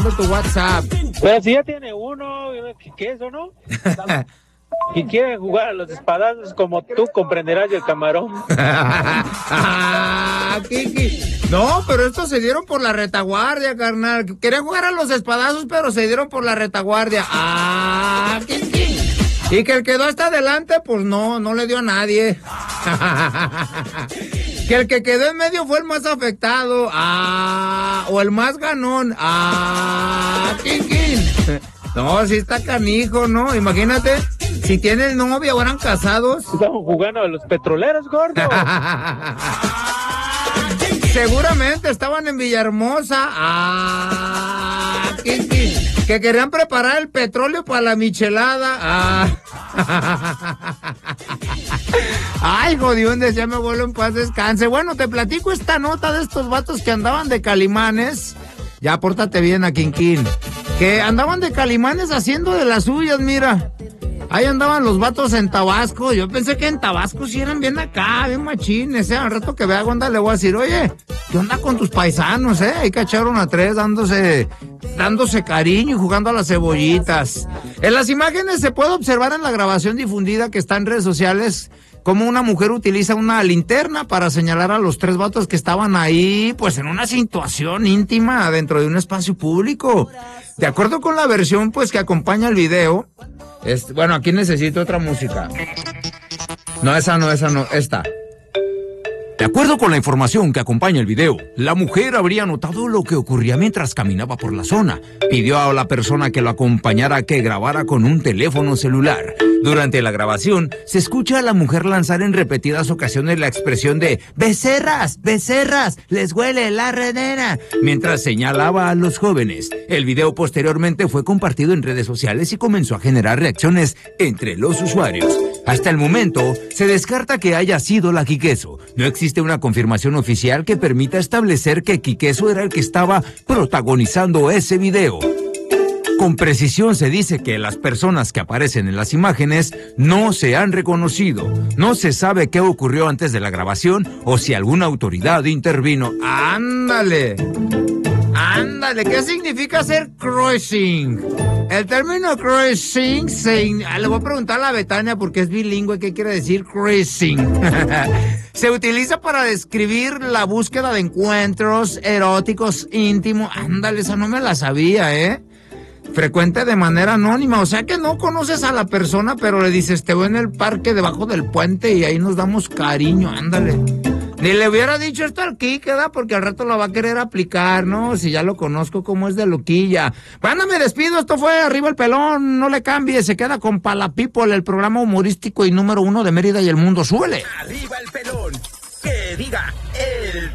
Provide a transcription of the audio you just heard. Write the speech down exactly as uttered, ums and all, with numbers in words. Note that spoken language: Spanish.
mando tu WhatsApp. Pero si ya tiene uno, ¿qué es eso, no? Y quiere jugar a los espadazos como tú comprenderás el camarón. Ah, Kiki. No, pero estos se dieron por la retaguardia, carnal. Querían jugar a los espadazos, pero se dieron por la retaguardia. Ah, Kiki. Y que el que quedó hasta adelante, pues no, no le dio a nadie. Que el que quedó en medio fue el más afectado. Ah, o el más ganón. Ah, Kiki. No, sí está canijo, ¿no? Imagínate, si tienen novia o eran casados. Estamos jugando a los petroleros, gordo. Seguramente estaban en Villahermosa. Ah, Kiki. Que querían preparar el petróleo para la michelada. Ah. Ay, jodiondes, ya me vuelo en paz, descanse. Bueno, te platico esta nota de estos vatos que andaban de calimanes. Ya, pórtate bien a Quinquín. Que andaban de calimanes haciendo de las suyas, mira. Ahí andaban los vatos en Tabasco. Yo pensé que en Tabasco sí eran bien acá, bien machines, ¿eh? Al rato que vea Gonda le voy a decir, oye, ¿qué onda con tus paisanos, eh? Ahí cacharon a tres dándose, dándose cariño y jugando a las cebollitas. En las imágenes se puede observar en la grabación difundida que está en redes sociales cómo una mujer utiliza una linterna para señalar a los tres vatos que estaban ahí, pues en una situación íntima dentro de un espacio público. De acuerdo con la versión, pues, que acompaña el video, es, bueno, aquí necesito otra música. No, esa no, esa no, esta. De acuerdo con la información que acompaña el video, la mujer habría notado lo que ocurría mientras caminaba por la zona. Pidió a la persona que lo acompañara que grabara con un teléfono celular. Durante la grabación, se escucha a la mujer lanzar en repetidas ocasiones la expresión de «becerras, becerras, les huele la renera», mientras señalaba a los jóvenes. El video posteriormente fue compartido en redes sociales y comenzó a generar reacciones entre los usuarios. Hasta el momento, se descarta que haya sido la Quiqueso. No existe una confirmación oficial que permita establecer que Quiqueso era el que estaba protagonizando ese video. Con precisión se dice que las personas que aparecen en las imágenes no se han reconocido. No se sabe qué ocurrió antes de la grabación o si alguna autoridad intervino. ¡Ándale! ¡Ándale! ¿Qué significa ser cruising? El término cruising se... Le voy a preguntar a la Betania porque es bilingüe. ¿Qué quiere decir cruising? Se utiliza para describir la búsqueda de encuentros eróticos íntimos. Ándale, esa no me la sabía, ¿eh? Frecuente de manera anónima, o sea que no conoces a la persona, pero le dices, te voy en el parque debajo del puente y ahí nos damos cariño, ándale. Ni le hubiera dicho esto al Kike, ¿verdad? Porque al rato lo va a querer aplicar, ¿no? Si ya lo conozco como es de loquilla. Bueno, me despido, esto fue Arriba el Pelón, no le cambie, se queda con Pala People, el programa humorístico y número uno de Mérida y el mundo, súbele. Arriba el Pelón, que diga el